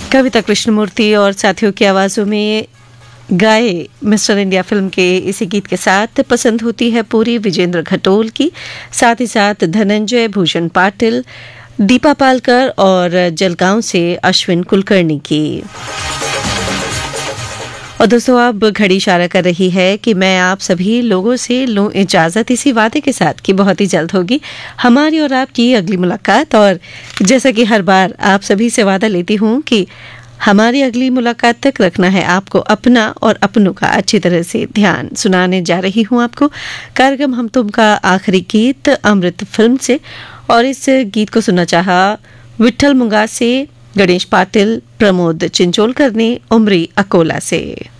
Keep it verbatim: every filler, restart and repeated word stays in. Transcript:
कविता कृष्णमूर्ति और साथियों की आवाज़ों में गाए मिस्टर इंडिया फिल्म के इसी गीत के साथ पसंद होती है पूरी विजेंद्र खटोल की, साथ ही साथ धनंजय भूषण पाटिल, दीपा पालकर और जलगांव से अश्विन कुलकर्णी की। और दोस्तों अब घड़ी इशारा कर रही है कि मैं आप सभी लोगों से लूं इजाजत, इसी वादे के साथ कि बहुत ही जल्द होगी हमारी और आपकी अगली मुलाकात। और जैसा कि हर बार आप सभी से वादा लेती हूं कि हमारी अगली मुलाकात तक रखना है आपको अपना और अपनों का अच्छी तरह से ध्यान। सुनाने जा रही हूं आपको कार्यक्रम हम तुम का आखिरी गीत अमृत फिल्म से, और इस गीत को सुनना चाहा विठल मुंगा से, गणेश पाटिल, प्रमोद चिंचोलकर ने उमरी अकोला से।